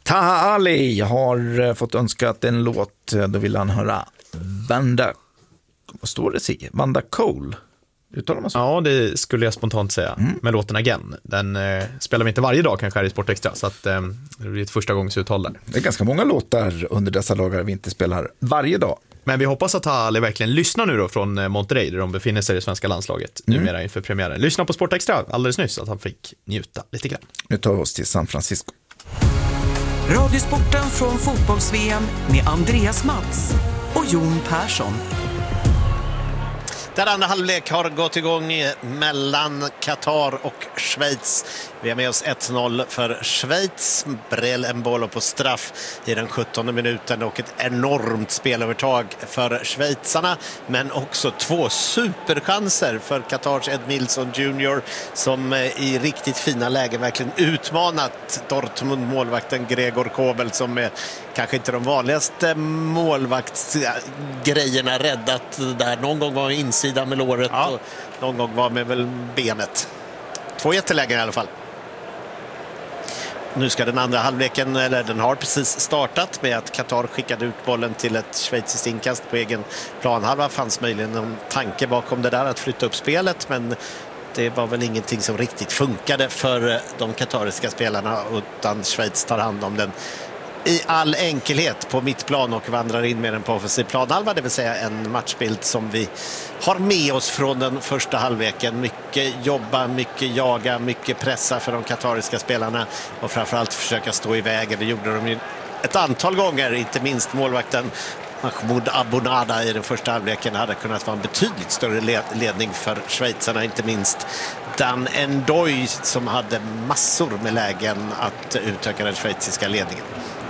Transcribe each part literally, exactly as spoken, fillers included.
Taha Ali har fått önskat en låt. Då vill han höra Vanda, vad står det sig? Vanda Cole. Uttalar man så? Ja, det skulle jag spontant säga. Mm. Med låten Again. Den eh, spelar vi inte varje dag kanske här i Sport Extra. Så att, eh, det blir ett första gångs uttal där. Det är ganska många låtar under dessa dagar vi inte spelar varje dag. Men vi hoppas att Ali verkligen lyssnar nu då från Monterrey där de befinner sig i det svenska landslaget mm. numera inför premiären. Lyssna på Sport Extra alldeles nyss att han fick njuta lite grann. Nu tar vi oss till San Francisco. Radiosporten från fotbolls-V M med Andreas Mats och Jon Persson. Den andra halvlek har gått igång mellan Qatar och Schweiz. Vi har med oss ett noll för Schweiz. Brel Embolo på straff i den sjuttonde minuten och ett enormt spelövertag för schweizarna. Men också två superchanser för Qatars Ed Milson junior som i riktigt fina lägen verkligen utmanat Dortmund-målvakten Gregor Kobel som är kanske inte de vanligaste målvaktsgrejerna räddat där. Någon gång var insidan med låret ja. och någon gång var med väl benet. Två jättelägen i alla fall. Nu ska den andra halvleken, eller den har precis startat med att Qatar skickade ut bollen till ett schweiziskt inkast på egen planhalva. Fanns möjligen någon tanke bakom det där att flytta upp spelet, men det var väl ingenting som riktigt funkade för de qatariska spelarna, utan Schweiz tar hand om den i all enkelhet på mittplan och vandrar in med den på offensiv planhalva, det vill säga en matchbild som vi har med oss från den första halvleken. Mycket jobba, mycket jaga, mycket pressa för de qatariska spelarna och framförallt försöka stå i vägen. Det gjorde de ju ett antal gånger, inte minst målvakten Mahmoud Abonada i den första halvleken hade kunnat vara en betydligt större ledning för schweizarna, inte minst Dan Ndoye som hade massor med lägen att utöka den schweiziska ledningen.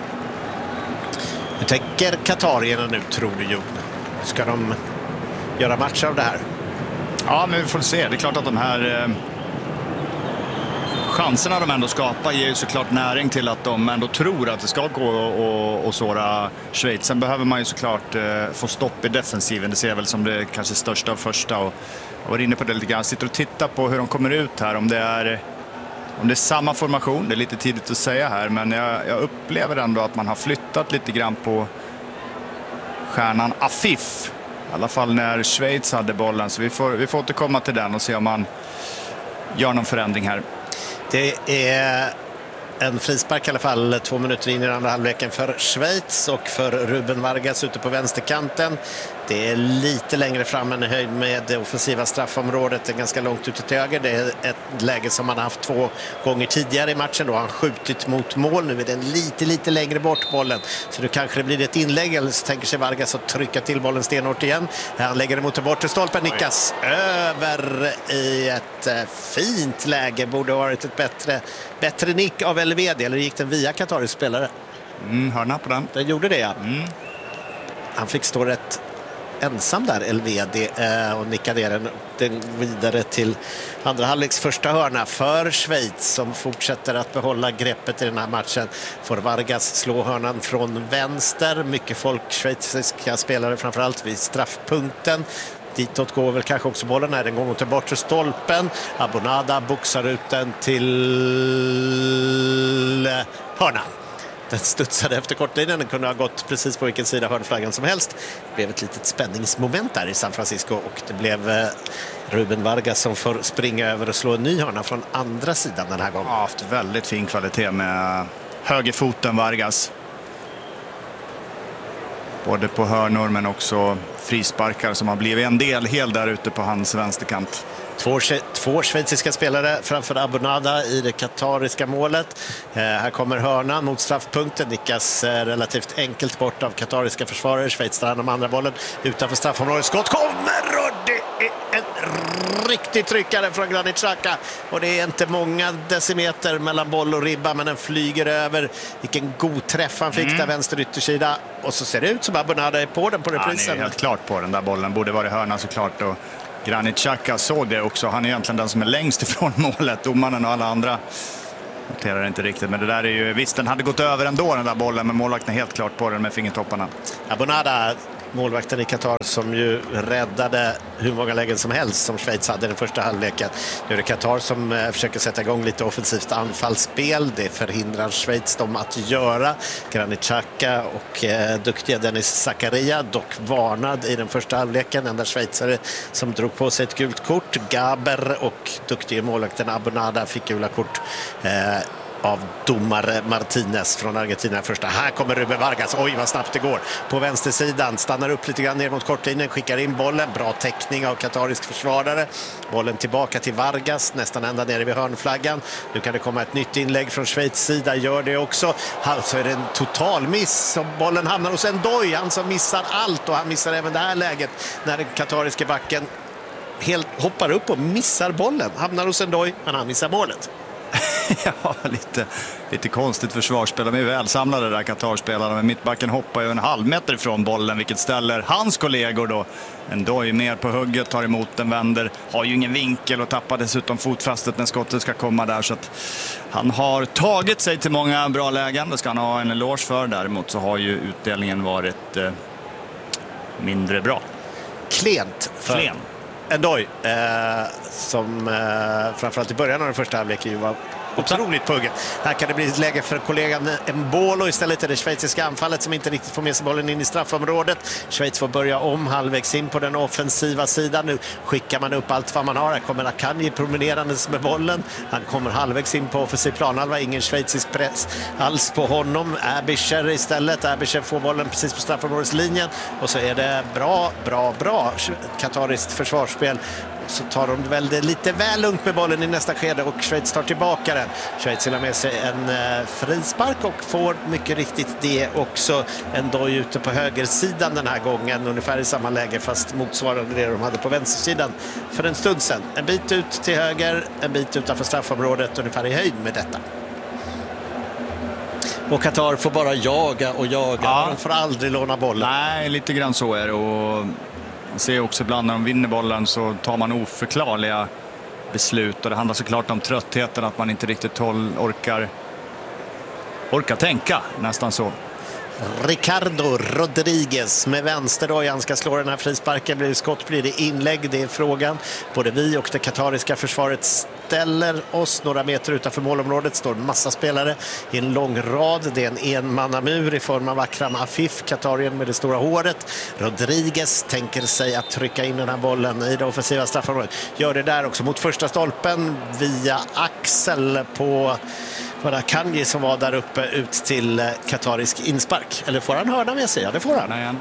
Hur tänker qatarierna nu, tror du, Jon? Ska de göra match av det här? Ja, men vi får se. Det är klart att de här eh, chanserna de ändå skapar ger ju såklart näring till att de ändå tror att det ska gå och, och såra Schweiz. Sen behöver man ju såklart eh, få stopp i defensiven. Det ser jag väl som det kanske största och första. Och jag var inne på det lite grann. Sitter och tittar på hur de kommer ut här. Om det är... Om det är samma formation, det är lite tidigt att säga här, men jag, jag upplever ändå att man har flyttat lite grann på stjärnan Afif. I alla fall när Schweiz hade bollen, så vi får, vi får återkomma till den och se om man gör någon förändring här. Det är en frispark i alla fall två minuter in i den andra halvleken för Schweiz och för Ruben Vargas ute på vänsterkanten. Det är lite längre fram än i höjd med det offensiva straffområdet. Det är ganska långt ute till höger. Det är ett läge som man har haft två gånger tidigare i matchen. Då har han skjutit mot mål. Nu är den lite, lite längre bort bollen. Så då kanske det blir ett inlägg. Eller så tänker sig Vargas att trycka till bollen stenhårt igen. Han lägger det mot det bortre stolpen. Nickas över i ett fint läge. Borde ha varit ett bättre, bättre nick av L V D. Eller gick den via Qatarisk spelare? Mm, hörna på den. Den gjorde det, ja. Mm. Han fick stå rätt ensam där, L V D, och nickade ner den, den vidare till andra halvleks första hörna för Schweiz som fortsätter att behålla greppet i den här matchen. Får Vargas slå hörnan från vänster. Mycket folk, schweiziska spelare framförallt vid straffpunkten. Ditåt går väl kanske också bollen här. Den går mot den bortre stolpen. Abonada boxar ut den till hörna. Den studsade efter kortlinjen. Den kunde ha gått precis på vilken sida hörnflaggan som helst. Det blev ett litet spänningsmoment där i San Francisco och det blev Ruben Vargas som får springa över och slå en ny hörna från andra sidan den här gången. Ja, haft väldigt fin kvalitet med högerfoten Vargas. Både på hörnor men också frisparkar som har blivit en del hel där ute på hans vänsterkant. Två, två schweiziska spelare framför Abonada i det qatariska målet. Eh, här kommer hörnan mot straffpunkten. Nickas eh, relativt enkelt bort av qatariska försvarare. Schweiz tar hand om andra bollen utanför straffområdet. Skott kommer och det är en riktig tryckare från Granit Xhaka. Och det är inte många decimeter mellan boll och ribba, men den flyger över. Vilken god träff han fick mm. där vänster yttersida. Och så ser det ut som Abonada är på den på reprisen. Ja, han är helt klart på den där bollen. Borde vara hörna såklart. Och Granit Xhaka såg det också. Han är egentligen den som är längst ifrån målet. Domaren och alla andra noterar inte riktigt. Men det där är ju, visst den hade gått över ändå den där bollen. Men målvakten är helt klart på den med fingertopparna. Abonada målvakten i Qatar som ju räddade hur många lägen som helst som Schweiz hade i den första halvleken. Nu är det Qatar som eh, försöker sätta igång lite offensivt anfallsspel. Det förhindrar Schweiz dem att göra. Granit Xhaka och eh, duktiga Dennis Zakaria dock varnad i den första halvleken. Enda schweizare som drog på sig ett gult kort. Gaber och duktiga målvakten Abonada fick gula kort eh, av domare Martinez från Argentina första. Här kommer Ruben Vargas. Oj, vad snabbt det går. På vänstersidan stannar upp lite grann ner mot kortlinjen, skickar in bollen. Bra täckning av katarisk försvarare. Bollen tillbaka till Vargas, nästan ända nere vid hörnflaggan. Nu kan det komma ett nytt inlägg från Schweiz sida, gör det också. Alltså är det en total miss. Och bollen hamnar hos Ndoye, han som missar allt, och han missar även det här läget när den katariska backen helt hoppar upp och missar bollen. Hamnar hos Ndoye, men han missar målet. Ja, lite, lite konstigt försvarsspel. De är välsamlade där, Qatar-spelarna, men mittbacken hoppar ju en halv meter ifrån bollen, vilket ställer hans kollegor då. Ndoye mer på hugget, tar emot den, vänder, har ju ingen vinkel och tappar dessutom fotfästet när skottet ska komma där, så att han har tagit sig till många bra lägen. Det ska han ha en eloge för. Däremot så har ju utdelningen varit eh, mindre bra. Klent för Klen. Ndoye, eh, som eh, framförallt i början av den första halvleken ju var otroligt pugget. Här kan det bli ett läge för kollegan Mbolo. Istället är det schweiziska anfallet som inte riktigt får med sig bollen in i straffområdet. Schweiz får börja om halvvägs in på den offensiva sidan. Nu skickar man upp allt vad man har. Här kommer Akanji promenerandes med bollen. Han kommer halvvägs in på offensiv planhalva. Ingen schweizisk press alls på honom. Aebischer istället. Aebischer får bollen precis på straffområdeslinjen. Och så är det bra, bra, bra katariskt försvarsspel. Så tar de väl det lite väl lugnt med bollen i nästa skede och Schweiz tar tillbaka den. Schweiz har med sig en eh, frispark och får mycket riktigt det också. Ndoye ute på högersidan den här gången, ungefär i samma läge fast motsvarande det de hade på vänstersidan för en stund sedan. En bit ut till höger, en bit utanför straffområdet, ungefär i höjd med detta. Och Qatar får bara jaga och jaga. Ja. De får aldrig låna bollen. Nej, lite grann så är det. Och man ser också ibland när de vinner bollen så tar man oförklarliga beslut. Och det handlar såklart om tröttheten, att man inte riktigt håll, orkar, orkar tänka, nästan så. Ricardo Rodriguez med vänster då, han ska slå den här frisparken. Blir det skott, blir det inlägg? Det är frågan. Både vi och det katariska försvaret ställer oss några meter utanför målområdet. Står en massa spelare i en lång rad. Det är en enmannamur i form av Akram Afif, katarien med det stora håret. Rodriguez tänker sig att trycka in den här bollen i det offensiva straffområdet. Gör det där också mot första stolpen via axel på var det Akanji som var där uppe ut till katarisk inspark. Eller får han hörna med sig? Ja, det får han. Nej,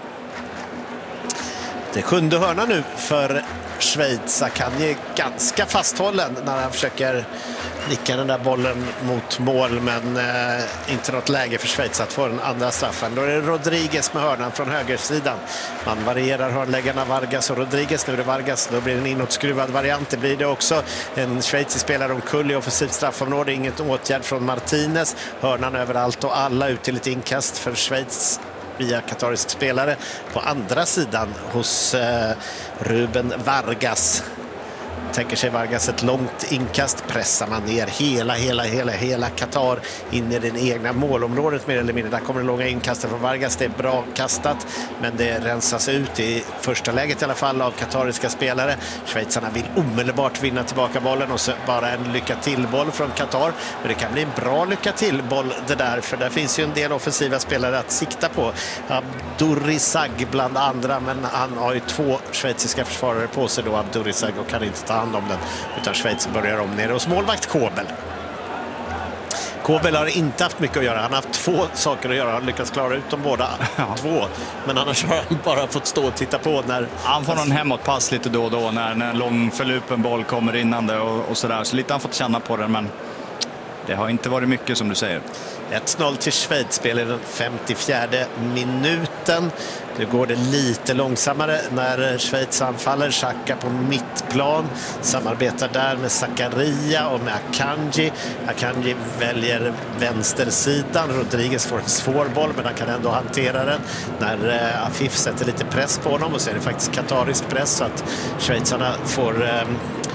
det är sjunde hörna nu för Schweiz. Akanji är ganska fasthållen när han försöker nicka den där bollen mot mål, men eh, inte något läge för Schweiz att få den andra straffen. Då är det Rodriguez med hörnan från högersidan. Man varierar hörnläggarna Vargas och Rodriguez. Nu är det Vargas, då blir det en inåtskruvad variant. Det blir det också. En schweizisk spelare omkull i offensivt straffområde. Inget åtgärd från Martinez. Hörnan överallt och alla ut till ett inkast för Schweiz via katarisk spelare. På andra sidan hos eh, Ruben Vargas. Tänker sig Vargas ett långt inkast, pressar man ner hela, hela, hela, hela Qatar in i den egna målområdet mer eller mindre. Där kommer det långa inkastet från Vargas, det är bra kastat, men det rensas ut i första läget i alla fall av katariska spelare. Schweizarna vill omedelbart vinna tillbaka bollen och så bara en lycka till boll från Qatar. Men det kan bli en bra lycka till boll det där, för där finns ju en del offensiva spelare att sikta på. Abdurizag bland andra, men han har ju två schweiziska försvarare på sig då, Abdurizag, och kan inte ta hand om den, utan Schweiz börjar om nere hos målvakt Kobel. Kobel har inte haft mycket att göra. Han har haft två saker att göra. Han lyckats klara ut dem båda ja. två. Men annars har han bara fått stå och titta på när... Han får någon hemåtpass lite då och då när, när en lång förlupen boll kommer innande och, och sådär. Så lite har han fått känna på den, men det har inte varit mycket som du säger. ett noll till Schweiz, spelar i den femtiofjärde minuten. Nu går det lite långsammare när Schweiz anfaller. Xhaka på mittplan, samarbetar där med Zakaria och med Akanji. Akanji väljer vänstersidan. Rodriguez får en svår boll, men han kan ändå hantera den när Afif sätter lite press på honom, och så är det faktiskt katarisk press så att schweizarna får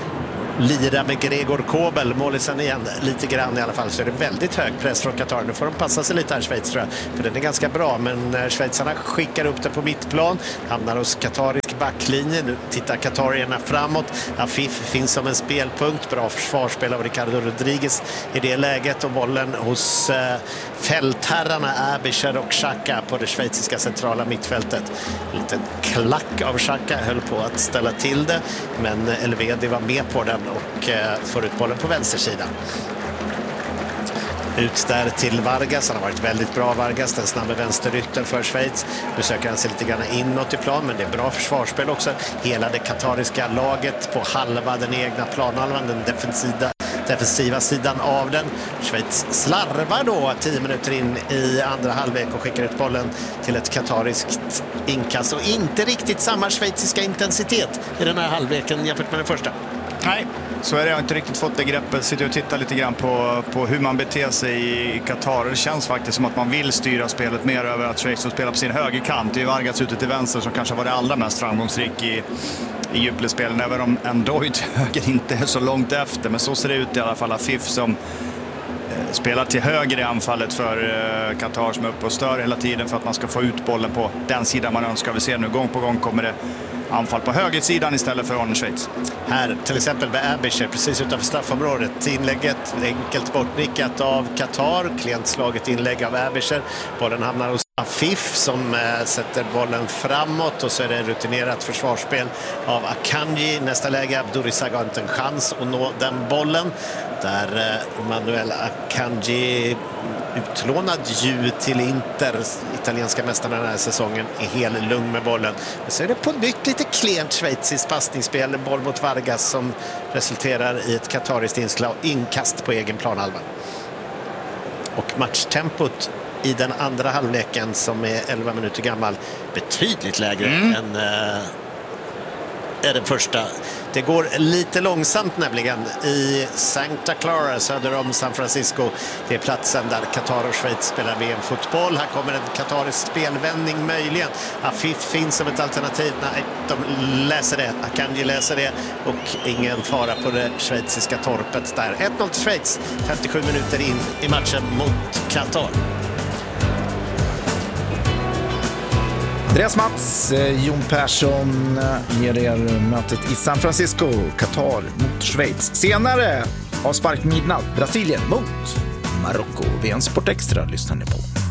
lira med Gregor Kobel, målisen igen, lite grann i alla fall, så är det väldigt hög press från Qatar. Nu får de passa sig lite här, Schweiz, tror jag, för den är ganska bra, men schweizarna skickar upp den på mittplan, hamnar hos qatarisk backlinje. Nu tittar qatarierna framåt. Afif finns som en spelpunkt, bra försvarsspel av Ricardo Rodriguez i det läget, och bollen hos eh, fältherrarna Aebischer och Xhaka på det schweiziska centrala mittfältet. En liten klack av Xhaka höll på att ställa till det, men Elvedi var med på den och eh, får ut bollen på vänstersidan. Ut där till Vargas, han har varit väldigt bra, Vargas, den snabba vänsterytter för Schweiz. Nu söker han sig lite grann inåt i plan, men det är bra försvarsspel också. Hela det katariska laget på halva den egna planhalvan, den defensiva, defensiva sidan av den. Schweiz slarvar då tio minuter in i andra halvlek och skickar ut bollen till ett katariskt inkast, och inte riktigt samma schweiziska intensitet i den här halvleken jämfört med den första. Nej, så är det. Jag har inte riktigt fått det greppet. Sitter och tittar lite grann på, på hur man beter sig i Qatar. Det känns faktiskt som att man vill styra spelet mer över att Schweiz spelar på sin högerkant. Det är Vargas ute till vänster som kanske var det allra mest framgångsrik i, i djupledsspelen. Även om ändå till höger inte är så långt efter. Men så ser det ut i alla fall. Afif som eh, spelar till höger i anfallet för eh, Qatar, som är uppe och stör hela tiden för att man ska få ut bollen på den sidan man önskar. Vi ser nu gång på gång kommer det anfall på högersidan istället för från Schweiz. Här till exempel med Aebischer precis utanför straffområdet. Inlägget enkelt bortnickat av Qatar. Klientslaget inlägg av Aebischer. Bollen hamnar hos Afif som äh, sätter bollen framåt, och så är det rutinerat försvarsspel av Akanji. Nästa läge, Abdurizaga har inte en chans att nå den bollen. Där äh, Manuel Akanji, utlånad ju till Inter, italienska mästarna den här säsongen, är helt lugn med bollen. Men så är det på nytt lite klent schweiziskt passningsspel, boll mot Vargas som resulterar i ett katariskt inkast på egen planhalva. Och matchtempot i den andra halvleken, som är elva minuter gammal, betydligt lägre mm. än äh, är den första. Det går lite långsamt nämligen i Santa Clara söder om San Francisco. Det är platsen där Qatar och Schweiz spelar V M-fotboll. Här kommer en katarisk spelvändning möjligen. Afif finns som ett alternativ. Nej, de läser det. Akanji läser det. Och ingen fara på det schweiziska torpet där. ett noll till Schweiz. femtiosju minuter in i matchen mot Qatar. Andreas Mats, Jon Persson ger er mötet i San Francisco, Qatar mot Schweiz. Senare av spark midnatt, Brasilien mot Marocko. V M Sport Extra lyssnar ni på.